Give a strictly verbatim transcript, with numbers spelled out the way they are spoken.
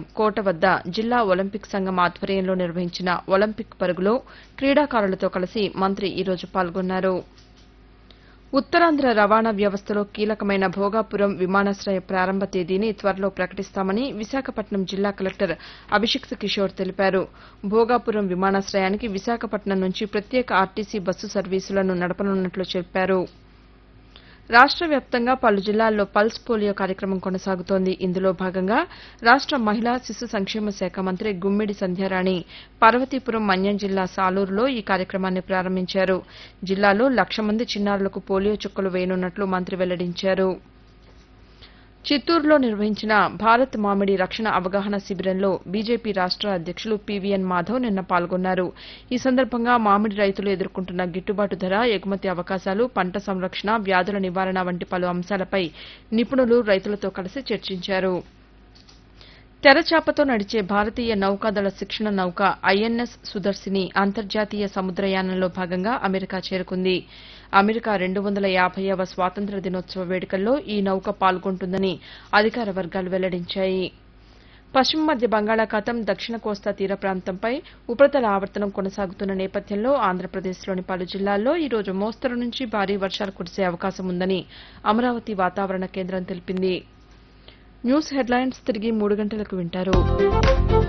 కోట వద్ద జిల్లా ఒలింపిక్ సంఘం ఆధ్వర్యంలో నిర్వహించిన ఒలింపిక్ పరుగులో క్రీడాకారులతో కలిసి మంత్రి ఈ రోజు పాల్గొన్నారు. ఉత్తరాంధ్ర రవాణా వ్యవస్థలో కీలకమైన భోగాపురం విమానాశయ ప్రారంభ తేదీని త్వరలో ప్రకటిస్తామని విశాఖపట్నం జిల్లా కలెక్టర్ అభిషిక్త్ కిషోర్ తెలిపారు. భోగాపురం విమానాశయానికి విశాఖపట్నం నుంచి ప్రత్యేక ఆర్టీసీ బస్సు సర్వీసులను నడపనున్నట్లు చెప్పారు. రాష్ట వ్యాప్తంగా పలు జిల్లాల్లో పల్స్ పోలియో కార్యక్రమం కొనసాగుతోంది. ఇందులో భాగంగా రాష్ట మహిళా శిశు సంక్షేమ శాఖ మంత్రి గుమ్మిడి సంధ్యారాణి పార్వతీపురం మన్యం జిల్లా సాలూరులో ఈ కార్యక్రమాన్ని ప్రారంభించారు. జిల్లాలో లక్ష మంది చిన్నారులకు పోలియో చుక్కలు వేయనున్నట్లు మంత్రి వెల్లడించారు. చిత్తూరులో నిర్వహించిన భారత్ మామిడి రక్షణ అవగాహన శిబిరంలో బీజేపీ రాష్ట అధ్యక్షులు పీవీఎన్ మాధవ్ నిన్న పాల్గొన్నారు. ఈ సందర్భంగా మామిడి రైతులు ఎదుర్కొంటున్న గిట్టుబాటు ధర, ఎగుమతి అవకాశాలు, పంట సంరక్షణ, వ్యాధుల నివారణ వంటి పలు అంశాలపై నిపుణులు రైతులతో కలిసి చర్చించారు. తెరచాపతో నడిచే భారతీయ నౌకాదళ శిక్షణ నౌక ఐఎన్ఎస్ సుదర్శిని అంతర్జాతీయ సముద్రయానంలో భాగంగా అమెరికా చేరుకుంది. అమెరికా రెండు వందల యాభైవ స్వాతంత్ర్య దినోత్సవ వేడుకల్లో ఈ నౌక పాల్గొంటుందని అధికార వర్గాలు వెల్లడించాయి. పశ్చిమ మధ్య బంగాళాఖాతం, దక్షిణ కోస్తా తీర ప్రాంతంపై ఉపరితల ఆవర్తనం కొనసాగుతున్న నేపథ్యంలో ఆంధ్రప్రదేశ్లోని పలు జిల్లాల్లో ఈ రోజు మోస్తరు నుంచి భారీ వర్షాలు కురిసే అవకాశం ఉందని అమరావతి వాతావరణ కేంద్రం తెలిపింది. న్యూస్ హెడ్లైన్స్ తిరిగి మూడు గంటలకు వింటారు.